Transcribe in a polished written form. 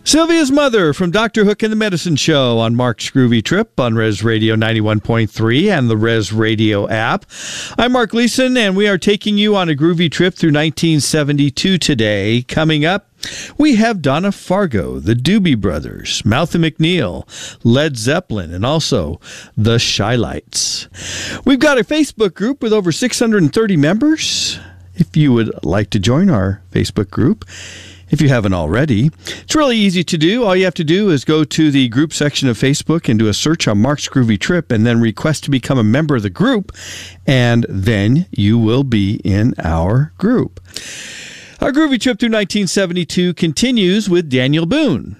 Sylvia's Mother from Dr. Hook and the Medicine Show on Mark's Groovy Trip on Res Radio 91.3 and the Res Radio app. I'm Mark Leeson, and we are taking you on a groovy trip through 1972 today. Coming up, we have Donna Fargo, the Doobie Brothers, Malcolm McNeil, Led Zeppelin, and also the Shylights. We've got a Facebook group with over 630 members. If you would like to join our Facebook group, if you haven't already, it's really easy to do. All you have to do is go to the group section of Facebook and do a search on Mark's Groovy Trip and then request to become a member of the group, and then you will be in our group. Our Groovy Trip through 1972 continues with Daniel Boone.